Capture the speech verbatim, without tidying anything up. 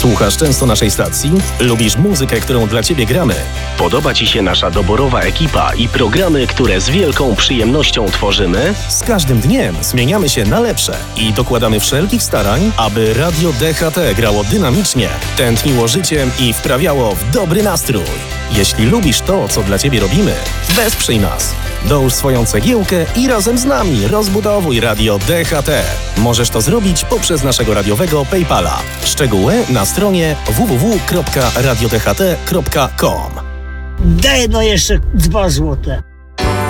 Słuchasz często naszej stacji? Lubisz muzykę, którą dla Ciebie gramy? Podoba Ci się nasza doborowa ekipa i programy, które z wielką przyjemnością tworzymy? Z każdym dniem zmieniamy się na lepsze i dokładamy wszelkich starań, aby Radio D H T grało dynamicznie, tętniło życiem i wprawiało w dobry nastrój. Jeśli lubisz to, co dla Ciebie robimy, wesprzyj nas. Dołóż swoją cegiełkę i razem z nami rozbudowuj Radio D H T. Możesz to zrobić poprzez naszego radiowego PayPala. Szczegóły na stronie w w w kropka radio d h t kropka com. Daj no jeszcze dwa złote.